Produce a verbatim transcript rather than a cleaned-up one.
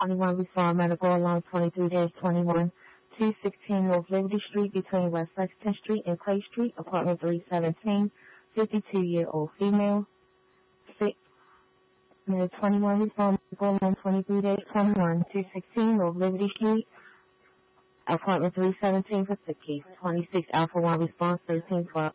twenty-one Reform Medical along twenty-three twenty-one, two sixteen North Liberty Street between West Lexington Street and Clay Street, apartment three seventeen, fifty-two-year-old female. Six, twenty-one Reform Medical along twenty-three twenty-one, two sixteen North Liberty Street, apartment three seventeen for sick case. twenty-six Alpha one Response thirteen twelve.